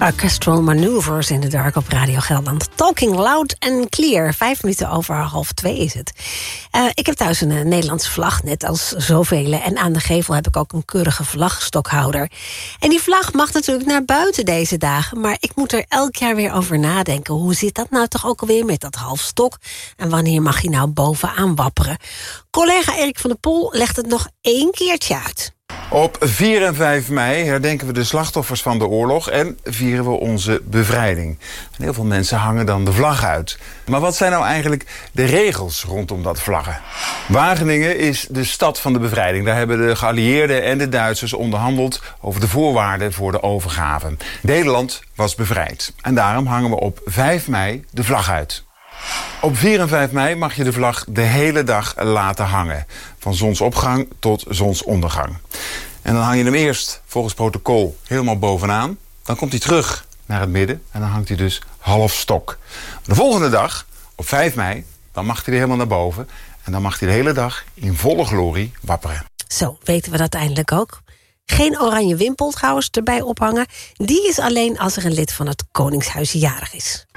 Orchestral Maneuvers in the Dark op Radio Gelderland. Talking loud and clear. 5 minuten over 1:30 is het. Ik heb thuis een Nederlandse vlag, net als zoveel. En aan de gevel heb ik ook een keurige vlagstokhouder. En die vlag mag natuurlijk naar buiten deze dagen. Maar ik moet er elk jaar weer over nadenken. Hoe zit dat nou toch ook alweer met dat halfstok? En wanneer mag je nou bovenaan wapperen? Collega Erik van der Pol legt het nog 1 keertje uit. Op 4 en 5 mei herdenken we de slachtoffers van de oorlog en vieren we onze bevrijding. En heel veel mensen hangen dan de vlag uit. Maar wat zijn nou eigenlijk de regels rondom dat vlaggen? Wageningen is de stad van de bevrijding. Daar hebben de geallieerden en de Duitsers onderhandeld over de voorwaarden voor de overgave. Nederland was bevrijd. En daarom hangen we op 5 mei de vlag uit. Op 4 en 5 mei mag je de vlag de hele dag laten hangen. Van zonsopgang tot zonsondergang. En dan hang je hem eerst volgens protocol helemaal bovenaan. Dan komt hij terug naar het midden en dan hangt hij dus half stok. De volgende dag, op 5 mei, dan mag hij er helemaal naar boven. En dan mag hij de hele dag in volle glorie wapperen. Zo, weten we dat eindelijk ook. Geen oranje wimpel trouwens erbij ophangen. Die is alleen als er een lid van het Koningshuis jarig is.